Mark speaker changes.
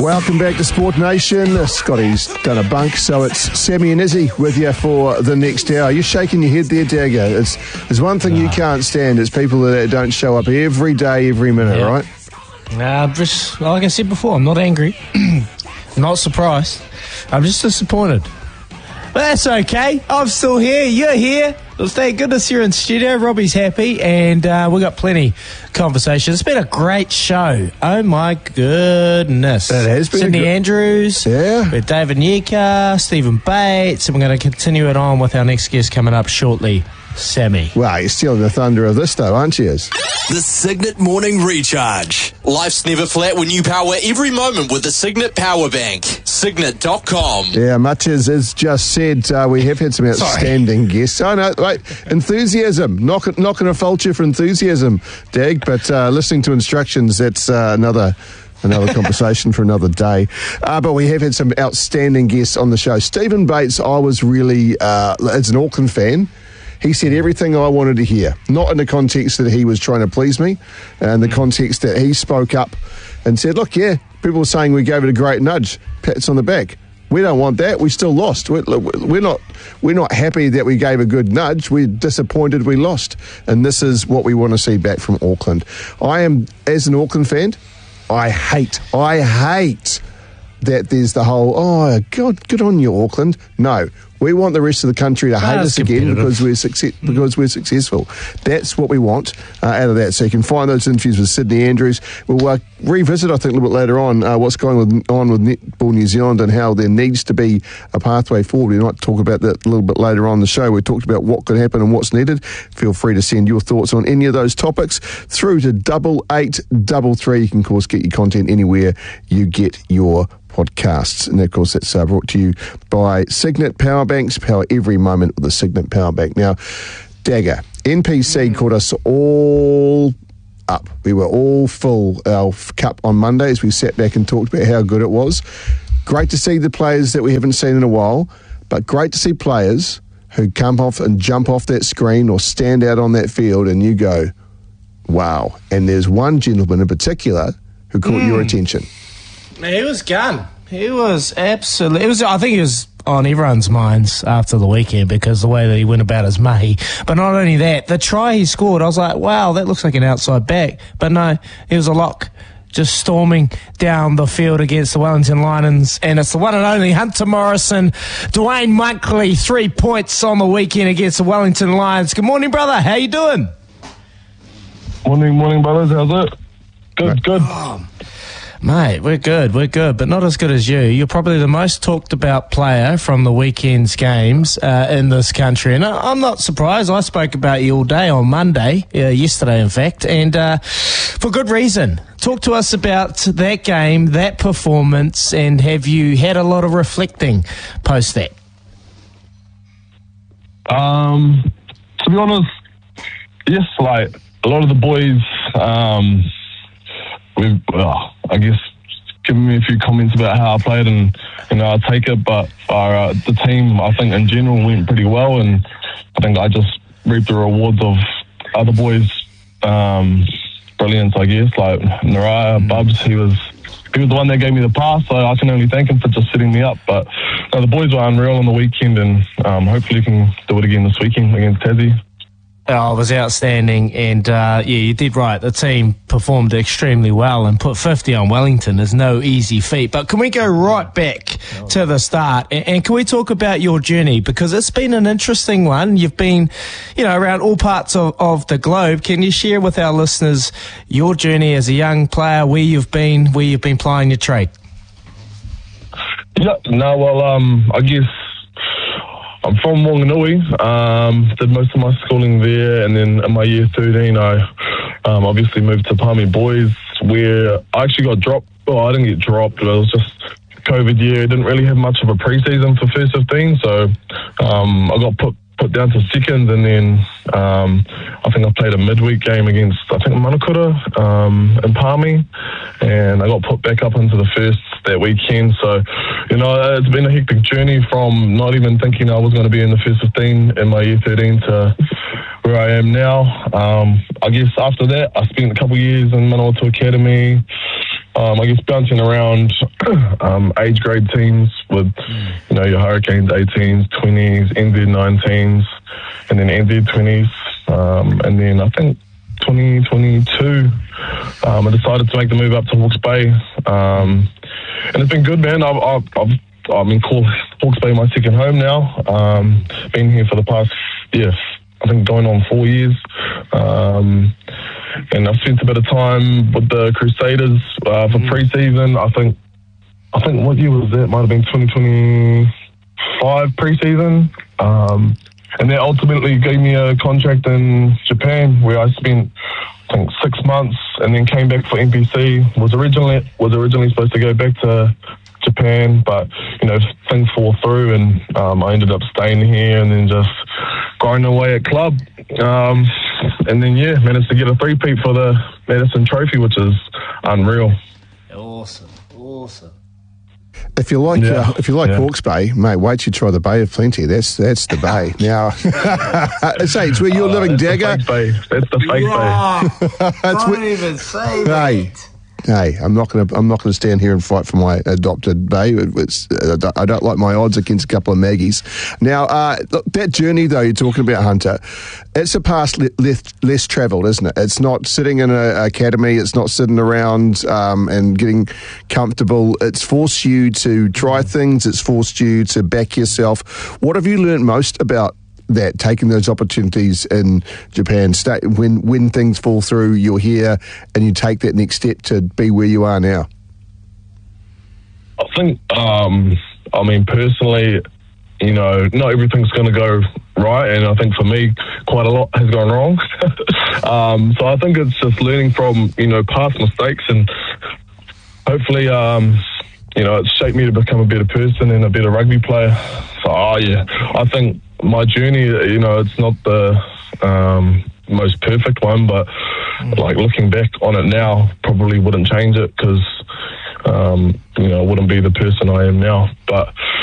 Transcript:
Speaker 1: Welcome back to Sport Nation. Scotty's done a bunk, so it's Sammy and Izzy with you for the next hour. You're shaking your head there, Dagger. There's one thing you can't stand. It's people that don't show up every day, every minute, right?
Speaker 2: Just like I said before, I'm not angry. Not surprised. I'm just disappointed. But that's okay. I'm still here. You're here. Well, thank goodness you're in studio. Robbie's happy, and we've got plenty of conversation. It's been a great show. Oh, my goodness.
Speaker 1: It has been.
Speaker 2: Sydney Andrews.
Speaker 1: Yeah.
Speaker 2: With David Nyika, Stephen Bates, and we're going to continue it on with our next guest coming up shortly, Sammy.
Speaker 1: Well, you're stealing the thunder of this, though, aren't you?
Speaker 3: The Signet Morning Recharge. Life's never flat when you power every moment with the Signet Power Bank. Signet.com.
Speaker 1: Yeah, much as just said, we have had some outstanding guests. I know, right, enthusiasm. Not going to fault you for enthusiasm, Dag, but listening to instructions, that's another conversation for another day. But we have had some outstanding guests on the show. Stephen Bates, I was really, as an Auckland fan, he said everything I wanted to hear, not in the context that he was trying to please me, and the context that he spoke up and said, look, yeah, people were saying we gave it a great nudge, pats on the back. We don't want that. We still lost. We're not happy that we gave a good nudge. We're disappointed we lost. And this is what we want to see back from Auckland. I am, as an Auckland fan, I hate that there's the whole, oh, God, good on you, Auckland. No. We want the rest of the country to hate us again because we're successful. That's what we want out of that. So you can find those interviews with Sydney Andrews. We'll revisit, I think, a little bit later on what's going on with Netball New Zealand and how there needs to be a pathway forward. We might talk about that a little bit later on in the show. We talked about what could happen and what's needed. Feel free to send your thoughts on any of those topics through to 8833. You can, of course, get your content anywhere you get your podcasts. And of course, that's brought to you by Signet Power Banks. Power every moment with a Signet Power Bank. Now, Dagger, NPC caught us all up. We were all full, our cup on Monday as we sat back and talked about how good it was. Great to see the players that we haven't seen in a while, but great to see players who come off and jump off that screen or stand out on that field and you go, wow. And there's one gentleman in particular who caught your attention.
Speaker 2: He was gun. He was absolutely. I think he was on everyone's minds after the weekend because the way that he went about his mahi. But not only that, the try he scored, I was like, wow, that looks like an outside back. But no, he was a lock, just storming down the field against the Wellington Lions. And it's the one and only Hunter Morrison, Dwayne Monkley, 3 points on the weekend against the Wellington Lions. Good morning, brother. How you doing?
Speaker 4: Morning, brothers. How's it? Good.
Speaker 2: Oh, mate, we're good, but not as good as you. You're probably the most talked about player from the weekend's games in this country. And I'm not surprised. I spoke about you all day on Monday, yesterday in fact, and for good reason. Talk to us about that game, that performance, and have you had a lot of reflecting post that?
Speaker 4: To be honest, yes, like a lot of the boys, I guess giving me a few comments about how I played, and I take it. But the team, I think in general, went pretty well, and I think I just reaped the rewards of other boys' brilliance. I guess like Naraya, Bubs, he was the one that gave me the pass, so I can only thank him for just setting me up. But the boys were unreal on the weekend, and hopefully we can do it again this weekend against Tassie.
Speaker 2: Oh, it was outstanding, and you did right. The team performed extremely well and put 50 on Wellington is no easy feat. But can we go right back to the start, and can we talk about your journey? Because it's been an interesting one. You've been, around all parts of the globe. Can you share with our listeners your journey as a young player, where you've been plying your trade?
Speaker 4: Yeah, no, well, I guess I'm from Wanganui, did most of my schooling there, and then in my year 13 I obviously moved to Palmy Boys, where I actually got dropped. Well, I didn't get dropped, but it was just COVID year. Didn't really have much of a pre-season for first 15, so I got put down to second, and then I think I played a midweek game against, Manukura in Palmy, and I got put back up into the first that weekend. So, it's been a hectic journey from not even thinking I was going to be in the first 15 in my year 13 to where I am now. I guess after that, I spent a couple of years in Manawatu Academy, I guess bouncing around age grade teams with, you know, your Hurricanes 18s, 20s, NZ 19s, and then NZ 20s. And then I think 2022, I decided to make the move up to Hawke's Bay. And it's been good, man. I'm in Hawke's Bay, my second home now. Been here for the past, I think going on 4 years. And I've spent a bit of time with the Crusaders for pre-season. I think what year was that? Might have been 2025 pre-season. And that ultimately gave me a contract in Japan where I spent, I think, 6 months and then came back for NPC. Was originally supposed to go back to Japan, but, you know, things fall through and I ended up staying here and then just grinding away at club. And then, managed to get a three-peat for the Madison Trophy, which is unreal.
Speaker 2: Awesome.
Speaker 1: If you like Hawke's Bay, mate, wait till you try the Bay of Plenty. That's the Bay. Now, say it's where you're living, Dagger.
Speaker 4: That's the fake Bay.
Speaker 2: Don't even say that.
Speaker 1: Hey, I'm not going to stand here and fight for my adopted Bay. I don't like my odds against a couple of Maggies. Now, look, that journey though you're talking about, Hunter, it's a path less travelled, isn't it? It's not sitting in an academy. It's not sitting around and getting comfortable. It's forced you to try things. It's forced you to back yourself. What have you learned most about that, taking those opportunities in Japan? When things fall through, you're here and you take that next step to be where you are now.
Speaker 4: I think, personally, you know, not everything's going to go right, and I think for me, quite a lot has gone wrong. So I think it's just learning from, you know, past mistakes, and hopefully, you know, it's shaped me to become a better person and a better rugby player. So, I think my journey, you know, it's not the most perfect one, but like looking back on it now, probably wouldn't change it because, you know, I wouldn't be the person I am now. But